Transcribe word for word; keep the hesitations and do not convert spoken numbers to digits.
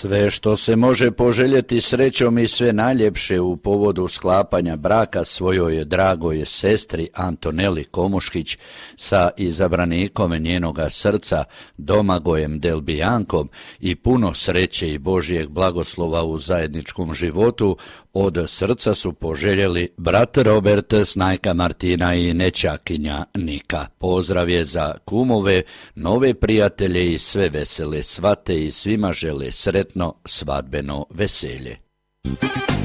Sve što se može poželjeti srećom i sve najljepše u povodu sklapanja braka svojoj dragoj sestri Antoneli Komuškić sa izabranikom njenoga srca Domagojem Delbijankom i puno sreće i Božijeg blagoslova u zajedničkom životu od srca su poželjeli brat Robert, snajka Martina i nećakinja Nika. Pozdrav je za kumove, nove prijatelje i sve vesele svate i svima žele sretno svadbeno veselje.